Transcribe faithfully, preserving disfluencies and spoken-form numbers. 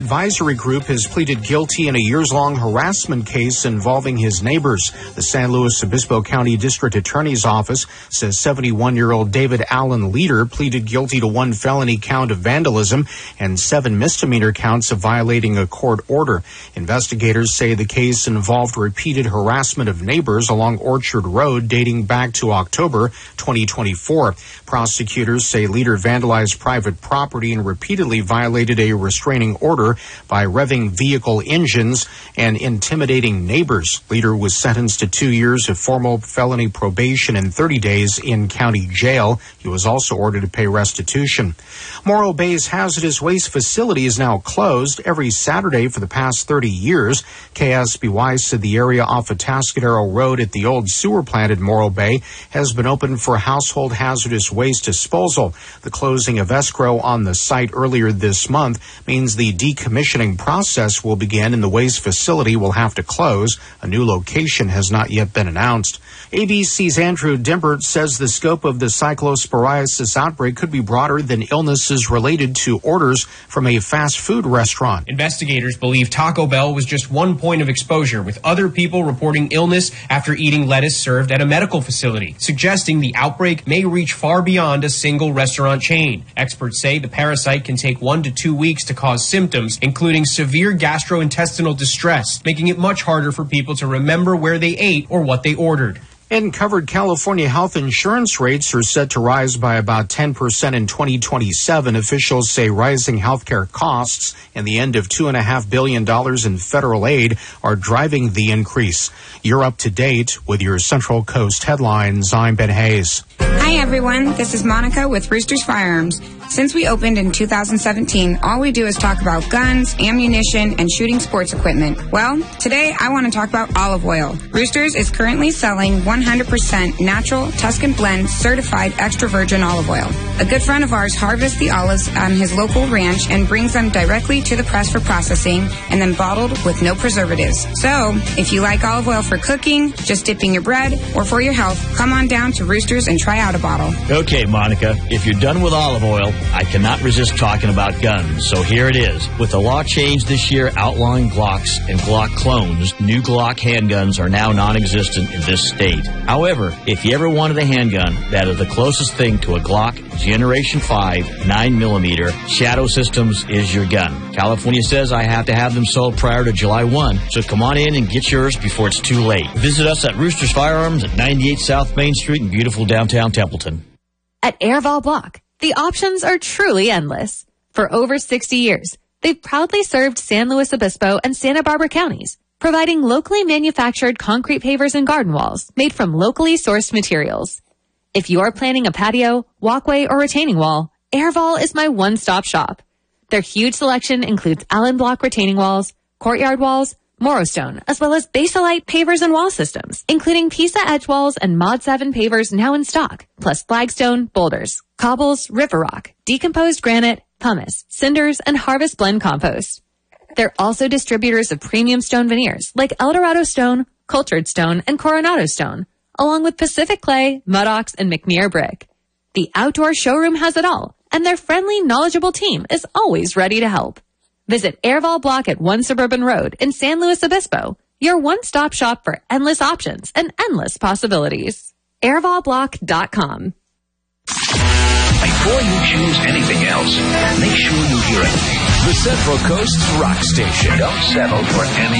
Advisory Group has pleaded guilty in a years-long harassment case involving his neighbors. The San Luis Obispo County District Attorney's Office says seventy-one-year-old David Allen Leader pleaded guilty to one felony count of vandalism and seven misdemeanor counts of violating a court order. Investigators say the case involved repeated harassment of neighbors along Orchard Road dating back to October twenty twenty-four. Prosecutors say Leader vandalized private property and repeatedly violated a restraining order by revving vehicle engines and intimidating neighbors. Leader was sentenced to two years of formal felony probation and thirty days in county jail. He was also ordered to pay restitution. Morro Bay's hazardous waste facility is now closed every Saturday for the past thirty years. K S B Y said the area off Atascadero Road at the old sewer plant at Morro Bay has been open for household hazardous waste disposal. The closing of escrow on the site earlier this month means the decommissioning process will begin and the waste facility will have to close. A new location has not yet been announced. A B C's Andrew Dimbert says the scope of the cyclosporiasis outbreak could be broader than illnesses related to orders from a fast food restaurant. Investigators believe Taco Bell was just one point of exposure, with other people reporting illness after eating lettuce served at a medical facility, suggesting the outbreak may reach far beyond a single restaurant chain. Experts say the parasite can take one to two weeks to cause symptoms, including severe gastrointestinal distress, making it much harder for people to remember where they ate or what they ordered. And covered California health insurance rates are set to rise by about ten percent in twenty twenty-seven. Officials say rising healthcare costs and the end of two point five billion dollars in federal aid are driving the increase. You're up to date with your Central Coast headlines. I'm Ben Hayes. Hi, everyone. This is Monica with Roosters Firearms. Since we opened in two thousand seventeen, all we do is talk about guns, ammunition, and shooting sports equipment. Well, today I want to talk about olive oil. Roosters is currently selling one hundred percent natural Tuscan blend certified extra virgin olive oil. A good friend of ours harvests the olives on his local ranch and brings them directly to the press for processing and then bottled with no preservatives. So, if you like olive oil for cooking, just dipping your bread, or for your health, come on down to Roosters and try out a bottle. Okay, Monica, if you're done with olive oil, I cannot resist talking about guns, so here it is. With the law change this year outlawing Glocks and Glock clones, new Glock handguns are now non-existent in this state. However, if you ever wanted a handgun that is the closest thing to a Glock Generation five nine millimeter, Shadow Systems is your gun. California says I have to have them sold prior to July first, so come on in and get yours before it's too late. Visit us at Roosters Firearms at ninety-eight South Main Street in beautiful downtown Templeton. At Airval Block, the options are truly endless. For over sixty years, they've proudly served San Luis Obispo and Santa Barbara counties, providing locally manufactured concrete pavers and garden walls made from locally sourced materials. If you're planning a patio, walkway, or retaining wall, Airval is my one-stop shop. Their huge selection includes Allen Block retaining walls, courtyard walls, Morrowstone, as well as Basalite pavers and wall systems, including Pisa edge walls and Mod seven pavers now in stock, plus flagstone, boulders, cobbles, river rock, decomposed granite, pumice, cinders, and harvest blend compost. They're also distributors of premium stone veneers like Eldorado Stone, Cultured Stone, and Coronado Stone, along with Pacific Clay, Mudox, and McNear Brick. The outdoor showroom has it all, and their friendly, knowledgeable team is always ready to help. Visit Airval Block at one Suburban Road in San Luis Obispo, your one-stop shop for endless options and endless possibilities. airval block dot com. Before you choose anything else, make sure you hear it. The Central Coast Rock Station. Don't settle for any